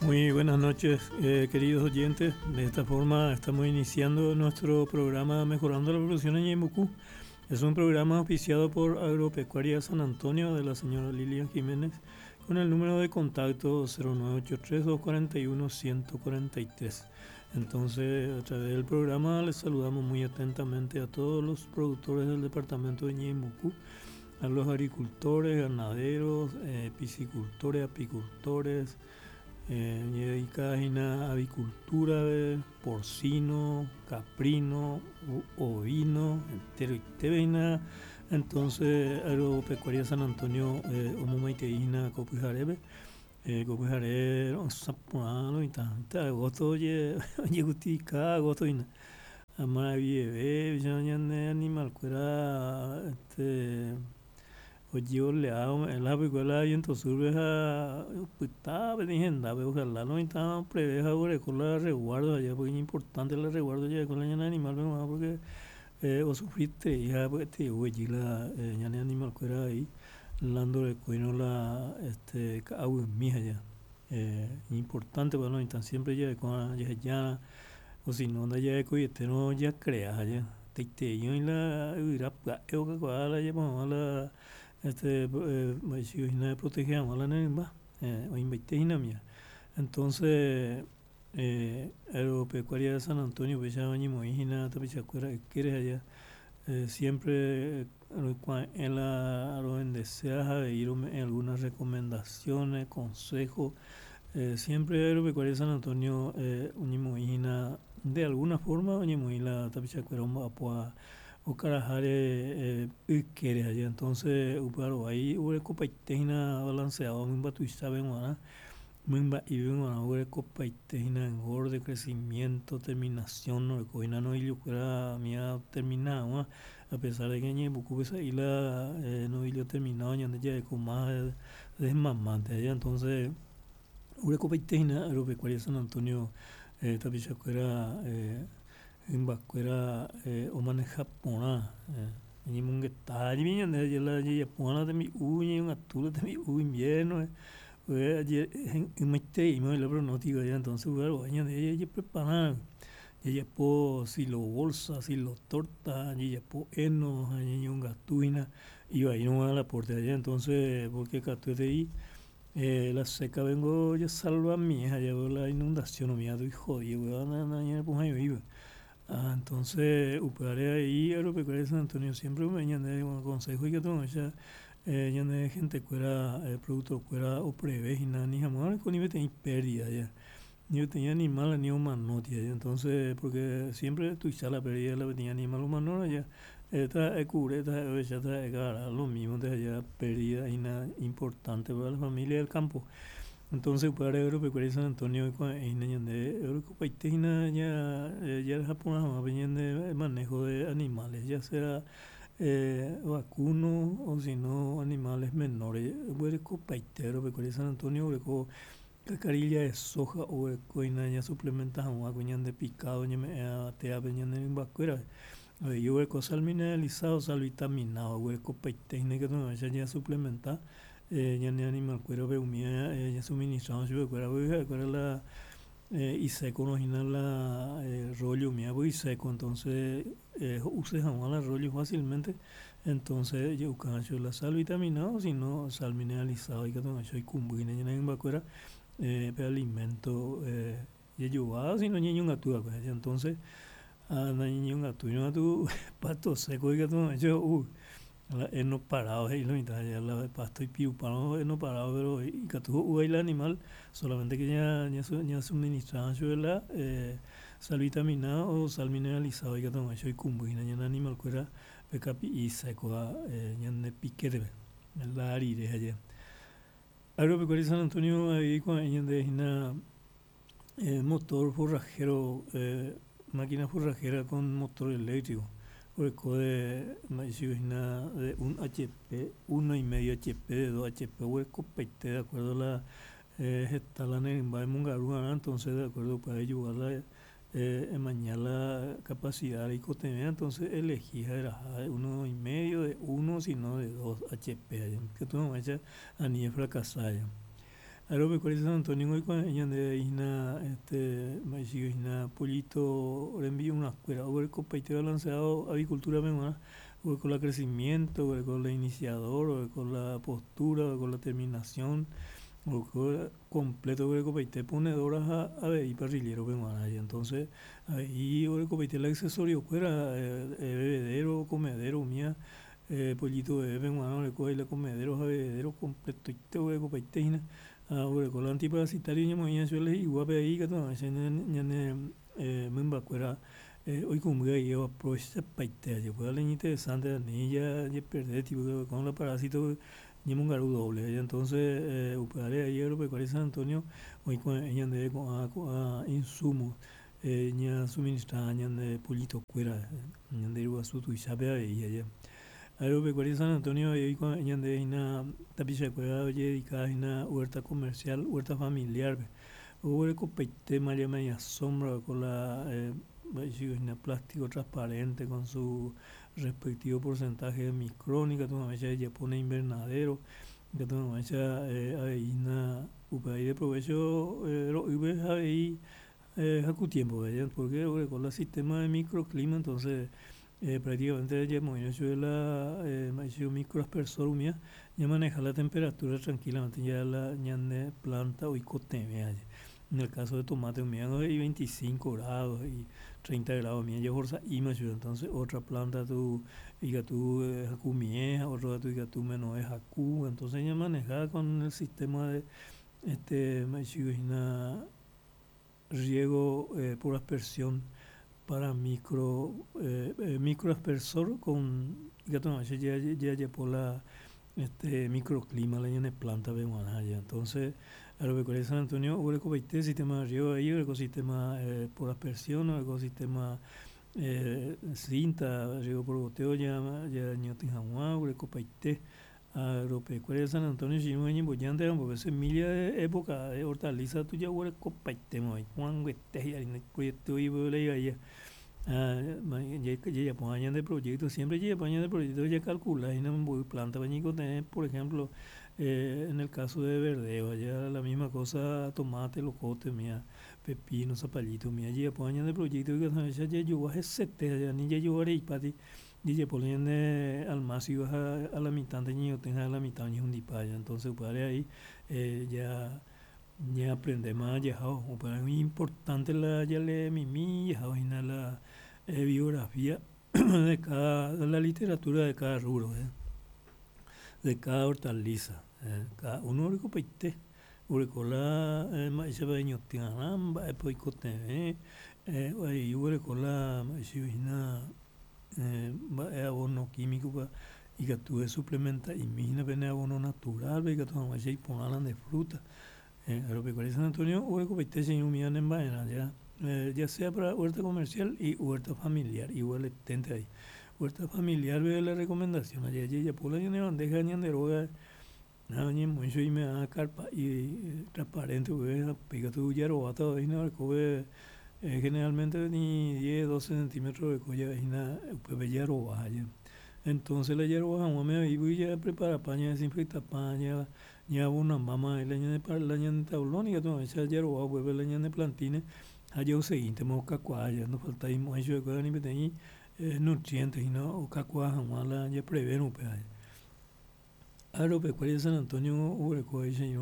Muy buenas noches, queridos oyentes. De esta forma estamos iniciando nuestro programa Mejorando la Producción en Ñeembucú. Es un programa auspiciado por Agropecuaria San Antonio de la señora Lilian Jiménez con el número de contacto 0983-241-143. Entonces, a través del programa les saludamos muy atentamente a todos los productores del departamento de Ñeembucú, a los agricultores, ganaderos, piscicultores, apicultores, dedicadas a la avicultura de porcino, caprino, ovino, entero y tebeina. Entonces, Agropecuaria San Antonio, Omomaiteína, Copujarebe, Copujare, Sapurano y tal, agosto, oye, gutica, agosto y Amara Vieve, Villanyane, Animal, Cuera, Oye, oleado, en la película y entonces veja, está benigenda, ojalá no está preveja con la resguardo allá, porque es importante la resguardo ya con la ñana animal, porque o sufriste, ya, porque te oye la ñana animal que era ahí, lando de cuino la, agua mija ya, importante, bueno, está siempre ya con ya, o si no, ya de coyete no ya creas ya, te yo y la, irá, que la llevamos a la, si de protegemos la nemba o invitéis mía entonces agropecuaria de San Antonio pues ya venimos hijina tapichacuera que quieres allá siempre en la en deseas de ir en algunas recomendaciones consejos siempre agropecuaria de San Antonio unimos hijina de alguna forma unimos la tapichacuera o carajare quiere allá entonces claro ahí hubo copa itena balanceado muy batu y saben muy y bien hubo copa itena engorde crecimiento terminación no coina no y yo era mía terminado a pesar de que ni buku esa y la no y yo terminado ya de con más desmamante allá entonces hubo copa itena agropecuaria San Antonio tapichacuera en Bacuera o maneja pona ni mungue tari viña de la ya pona de mi uña un atula de mi invierno ayer en mete y me lo pronóstico ya entonces bueno año de ella preparar ella po si lo bolsa si lo torta ella po eno año un gatuina y ahí no a la puerta allá entonces porque catu de ahí la seca vengo ya salva mi hija ya la inundación mía doy jodido pues ahí vive. Entonces, upare ahí agropecuaria de San Antonio siempre me ñande un consejo y que todo ella ñande gente cuera producto cuera o preves y nada ni jamás con ni tenía pérdida ya ni tenía animal ni humano ya entonces porque siempre tu la pérdida la tenía animal humano ya esta cubre esta ella está cara lo mismo de allá pérdida y nada importante para la familia del campo entonces, para agropecuaria San Antonio, de Eurocopaitena ya el Japón de manejo de animales, ya sea vacuno o si no animales menores. Eurocopaite, agropecuaria San Antonio, Euroco cacarilla de soja o ya suplementas a un de picado, ya me te venían de vacuera. Yo hueco sal mineralizado, sal vitaminado, hueco paitena que no ya suplementa ya ni animal cuero beumía ya suministramos yo cuero la y seco original la rollo mía y seco entonces use jamás la rollo fácilmente entonces yo cancho la sal vitaminado si no sal mineralizado y que no soy cumbuina ya en vacuera pero alimento ya yo si no ni un gato entonces ni un gato pato seco y que no yo no parado, y la mitad ya la pasto y piu parado, no parado, pero y que tú el animal, solamente que ya suministraban yo la sal vitaminada o sal mineralizado y que toma yo y cumbuina ya animal cuera pecapi y seco ya ne piquete la arire allá. Agropecuaria San Antonio ahí con ella de una motor forrajero, máquina forrajera con motor eléctrico hueco de un HP, 1,5 HP, de 2 HP, hueco peite, de acuerdo a la gestalan en Mungarú, entonces de acuerdo para ayudarla en mañana la capacidad y contenido, entonces elegí de 1,5 de 1, sino de 2 HP, que tú no vayas a ni fracasar. Agropecuaria San Antonio hoy con ella de isna me sigue isna pollito envío una escuela o el copaite balanceado avicultura menor o con el crecimiento o con la iniciador o con la postura o con la terminación o con completo o el copaite ponedoras a ver y parrillero menor y entonces ahí o el copaite el accesorio fuera bebedero comedero mía pollito de menor el copaite comedero a bebedero completo y te o el copaite bueno, con la antiparasitario ñamo ña suele igual ahí que todo ese ñane memba cuera hoy como que lleva proceso paite ya puede le interesante ni ya perder tipo con los parásitos ñamo un garu doble entonces upare ahí Agropecuaria San Antonio hoy con ella de con a insumos ña suministra ña de pollito cuera ña de Iguazú tu y sabe ahí ya Agropecuaria San Antonio y con añade una tapiza cueva dedicada a una huerta comercial, huerta familiar. Hubo el copete María Media Sombra con la una plástico transparente con su respectivo porcentaje de micrónica, tu mamá ya pone invernadero, que tu mamá hay una ahí de provecho, ahí hace tiempo, ¿verdad? Porque con el sistema de microclima, entonces prácticamente ya hecho la microaspersor mía ya maneja la temperatura tranquilamente ya la ñande planta o icoteme en el caso de tomate mía hay 25 grados y 30 grados mía ya forza y más entonces otra planta tu diga tu jacumie otra tu diga tu menos es jacu entonces ya maneja con el sistema de una riego por aspersión para microaspersor con ya por la microclima la llena planta de ya entonces Agropecuaria San Antonio o el sistema de riego ahí el ecosistema por aspersión o el ecosistema cinta riego por goteo ya ñotinjamua o el copaite Agropecuaria San Antonio si no hay bollante porque semilla de época de hortaliza tuya o el copaite muy cuando estés ya en el proyecto y ya ya pues años de proyecto, siempre lleva años de proyecto, ya calcula, y no voy planta, bañico tener, por ejemplo, en el caso de verdeo, ya la misma cosa, tomate, locote, mía, pepino, zapallito, mía, ya pues años de proyecto, que ya yo a ese ya ni ya yo haré y pati, y ya ponen al más y vas a la mitad de niño, tenga a la mitad ni un dipaya, entonces para ahí ya aprende más, ya, para mí importante la, ya le mimi, ya, la biografía de la literatura de cada rubro, de cada hortaliza. Cada uno recopaite, urecola maíz baño tianamba, poicote, y urecola maíz abono químico y que tú suplementa y mina pene abono natural, y que tú maíz y ponalan de fruta. Agropecuaria San Antonio, urecopaite se iluminan en vaina ya ya sea para huerta comercial y huerta familiar, igual tente ahí. Huerta familiar ve la recomendación, allá ya por la de bandeja ni de roga, nada ni mucho y me da carpa y transparente, porque pega tu yarobata, ahí no coge generalmente ni 10, 12 centímetros de colla, y nada, pues yaroba allá. Entonces la yaroba, me voy ya prepara paña, desinfecta paña, ya una mamá, la ña de tablón y ya todo, esa yaroba, pues la ña de plantines hay o seguinte mo cacuaya no falta ahí mo hecho de cosas ni petení nutrientes y no o cacuaja mala ya prever un pedazo Agropecuaria de San Antonio Ureco dice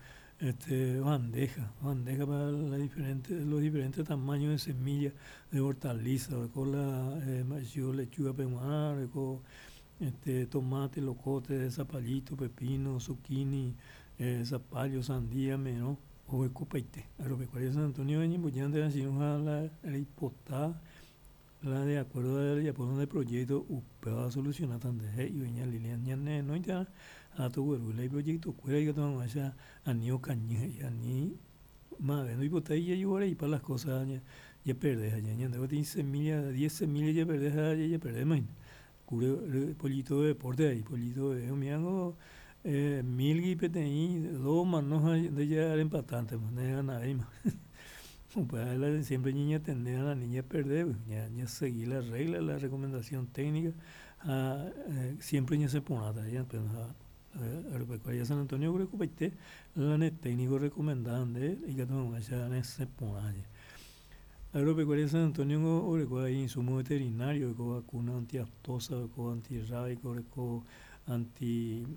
bandeja para los diferentes tamaños de semillas de hortalizas con la lechuga peruana con tomate locote zapallito pepino zucchini zapallo sandía menón o ecopaite. Agropecuaria de San Antonio en Bullante así la hipotada la de acuerdo a la por donde proyecto va a solucionar tan de y venía Lilian ñane no ya a tu güero el proyecto cuera y que todo vaya a niño cañe y a ni más no hipotada y yo ahora y para las cosas ya perdes allá ñane de 10 semillas 10 semillas ya perdes allá ya perdes más cubre pollito de deporte ahí pollito de miango mil y PTI, dos manos de ya empatante, no era nada más. Pues siempre niña tender a la niña a perder, ya seguir las reglas, la recomendación técnica, siempre ya se pone a ya, pues, Agropecuaria San Antonio preocupaste la net técnico recomendante y que todo allá en ese ponaje. Agropecuaria San Antonio orecua insumo veterinario con vacuna antiaftosa con antirrábico con anti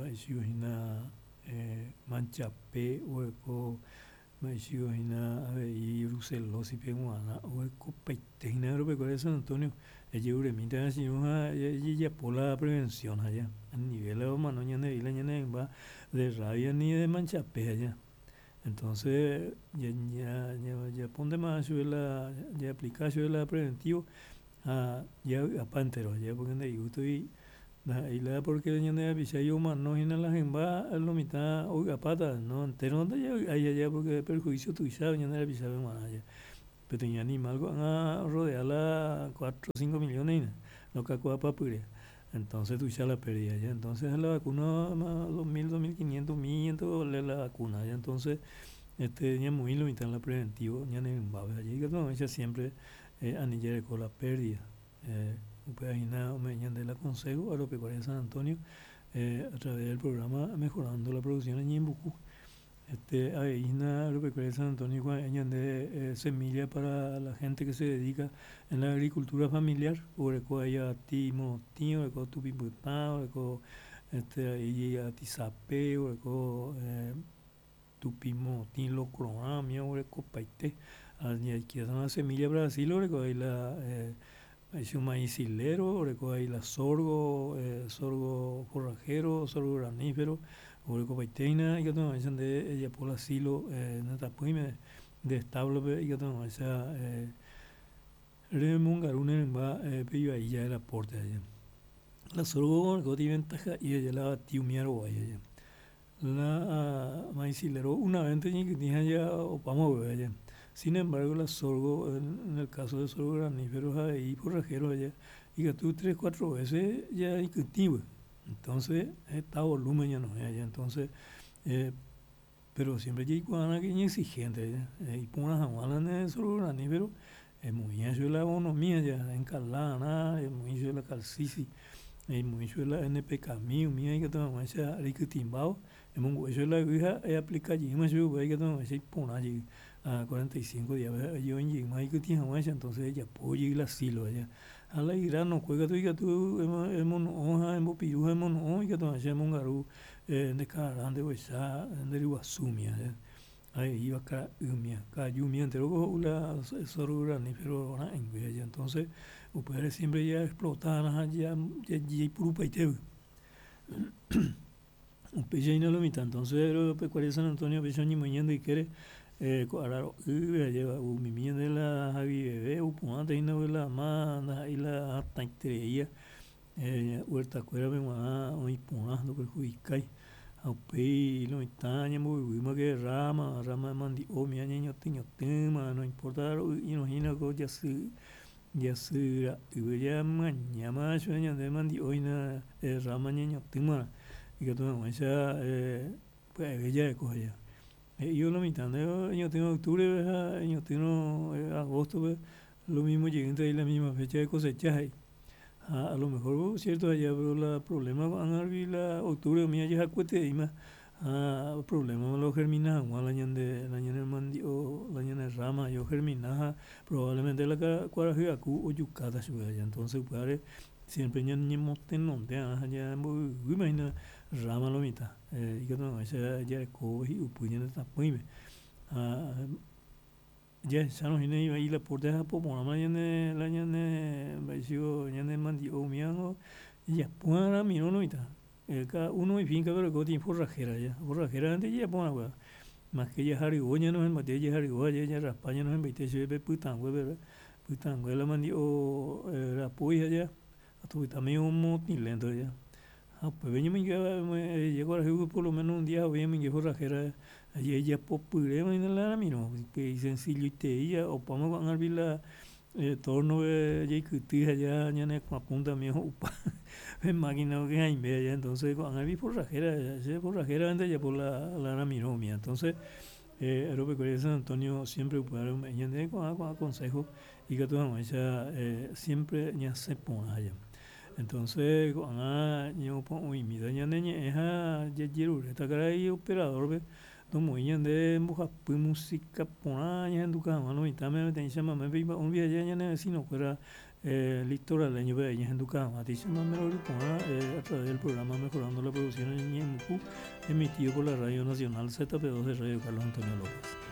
manchapé o Maishigina y brucelosis peguana o copeteina agropecuaria de San Antonio ella uremita así ella por la prevención allá a nivel de humano ñane y la ñane va de rabia ni de manchapé allá entonces ya ponte más la ya aplica la preventivo ya a pantero ya porque de gusto y la porque ñane bicha yo mano en la gemba lo mitad o pata no entero no ya allá porque perjuicio tu isa ñane bicha be mana ya pero tenía animal a rodear la 4 o 5 millones no cacua papure entonces tu ya la perdía ya entonces la vacuna 2000 2500 500 la vacuna ya entonces ya muy limitada en la preventivo ya en va allí que no ella siempre anilla con la pérdida pues ahí nada me de la consejo agropecuaria de San Antonio a través del programa Mejorando la Producción en Ñimbucú ahí nada agropecuaria de San Antonio añade semilla para la gente que se dedica en la agricultura familiar o haya timo tío o tupiputá o ahí a tizapé o tupimo tilo croamia o copaite aquí es una semilla Brasil o ahí la es un maíz hilero, hay la sorgo, sorgo forrajero, sorgo granífero, o copaiteina, y que tengo esa de ella por asilo, neta puime de establo, y que tengo esa remungarune va, pero ahí ya el aporte allá. La sorgo no tiene ventaja y ella la tiumiar o allá. La maíz hilero, una vez tenía que dije ya, o vamos a ver allá. Sin embargo, la sorgo, en el caso de sorgo graníferos ahí, forrajeros allá, y que tú 3, 4 veces ya hay cultivo. Entonces, está volumen ya no es allá. Entonces, pero siempre hay cuana que es exigente allá. Y por una jamás en el sorgo granífero, es muy hecho la economía ya, en Calana, es muy hecho la calcici, es muy hecho la NPK mío, mía, y que tengo esa riquitimbao, es muy hecho la guija, aplica allí, más yo, y que tengo ese pon allí. A 45 días yo en Yigma y que tiene entonces ella apoya y la silo allá a la irano cuega tú y que tú hemos hoja hemos piruja hemos y que tú hacemos un garu de cara de huesa de iguasumia ahí iba cara yumia entero con la sorura ni pero en bella entonces ustedes siempre ya explotaban allá ya puro paiteo un peche y no lo mitad entonces pecuaria San Antonio pecho ni mañana y quiere claro, lleva mi mía de la Javi bebé, upumante y no la manda y la tantería, huerta cuera me va a impunando perjudicai, a pei lo itaña muy muy que rama mandi o mi año tiño tema, no importa y no hina go ya se ya mañana sueña de mandi hoy na rama niño tema y que tú esa pues ella de coger yo lo mitad, yo tengo octubre, yo tengo agosto, lo mismo llegué entre ahí la misma fecha de cosecha. A lo mejor, cierto, allá, pero el problema van a ver la octubre, mía ya cuete y más. Problema lo germina, la ñande mandi o la ñande rama, yo germina, probablemente la cuarajiacu o yucata, entonces, pues, siempre ñan moten donde allá, muy imagina rama lo mitad, y que no, ese ya coge y puñen esta puime. Ya, ya no tiene ahí la puerta de Japón, la ñane, vaicio, ñane mandi o miango, y ya, pues, la miro no mitad. Cada uno y finca, pero que tiene forrajera ya, forrajera antes ya, pues, más que ya jarigoña no es mate, ya jarigoña, ya raspaña no es mate, se ve putangue, la mandi o la polla ya, a tu también un motín lento ya. Pues venía me llegó a la por lo menos un día, venía me llegó rajera, allí ella popuré, me la miro, que sencillo y te ella, o vamos a ver la torno de que tía allá, ya ne apunta mi opa, me imagino que hay media, entonces con el forrajera, antes ya por la miro mía, entonces Agropecuaria de San Antonio siempre ocuparon con consejo y que toda ella siempre ya se pone allá. Entonces, cuando yo pongo y mi daña neña es a yejiru, está cara ahí operador, ve, no muy bien de mujer, pues música, ponaña en tu cama, no, y también te dice mamá, un día ya ne si no fuera litoral, año ve, en tu cama, te dice mamá, lo que a través del programa Mejorando la Producción en Ñemucu, emitido por la Radio Nacional ZP2 de Radio Carlos Antonio López.